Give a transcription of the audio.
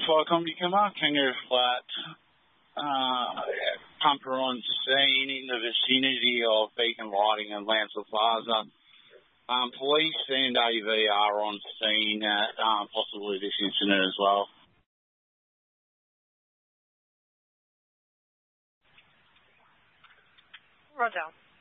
Flycom, you come up, Kangaroo Flat, pumper on scene in the vicinity of Beacon Lighting and Lancel Plaza. Police and AV are on scene at possibly this incident as well. Roger.